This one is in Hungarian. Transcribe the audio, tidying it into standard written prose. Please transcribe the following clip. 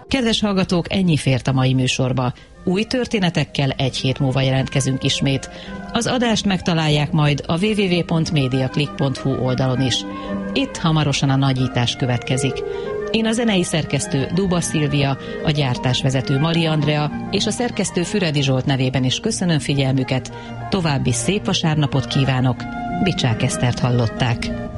Kedves hallgatók, ennyi fért a mai műsorba. Új történetekkel egy hét múlva jelentkezünk ismét. Az adást megtalálják majd a www.mediaclick.hu oldalon is. Itt hamarosan a nagyítás következik. Én a zenei szerkesztő Duba Szilvia, a gyártásvezető Mali Andrea és a szerkesztő Füredi Zsolt nevében is köszönöm figyelmüket. További szép vasárnapot kívánok. Bicsák Esztert hallották.